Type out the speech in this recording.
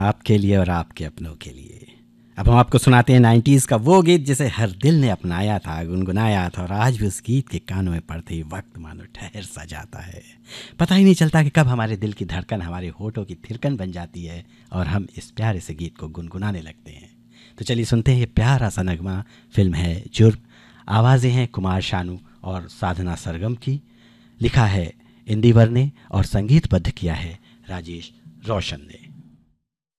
आपके लिए और आपके अपनों के लिए। अब हम आपको सुनाते हैं 90s का वो गीत जिसे हर दिल ने अपनाया था, गुनगुनाया था, और आज भी उस गीत के कानों में पड़ते ही वक्त मानो ठहर सा जाता है। पता ही नहीं चलता कि कब हमारे दिल की धड़कन हमारे होठों की थिरकन बन जाती है और हम इस प्यारे से गीत को गुनगुनाने लगते हैं। तो चलिए सुनते हैं ये प्यारा सा नगमा। फिल्म है जुर्म, आवाज़ें हैं कुमार शानू और साधना सरगम की, लिखा है इंदिवर ने और संगीतबद्ध किया है राजेश रोशन ने।